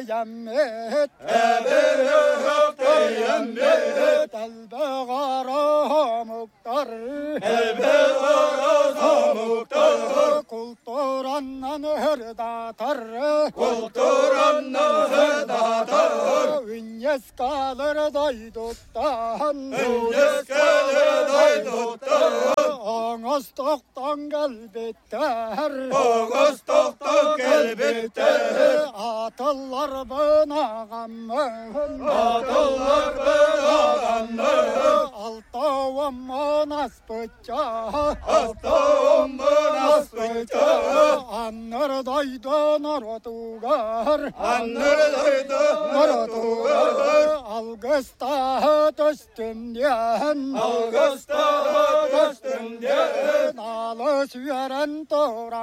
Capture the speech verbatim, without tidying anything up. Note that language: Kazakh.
яммет әбелөкті яммет әлбі қара мұқтар әлбі қара мұқтар құлтыраннан үрдатар құлтыраннан үрдатар үнес қалыр дайдуттан үнес қалыр дайдуттан оңыз тоқтан кәлбеттер оңыз тоқтан кәлбеттер атылар бынағамын атылар бынағамын алтауым мұнас бұтча алтауым мұнас бұтча анныр дайды нұртуғар анныр дайды нұртуғар алғыста түстімден алғыста түстімден налы сүйерен тұра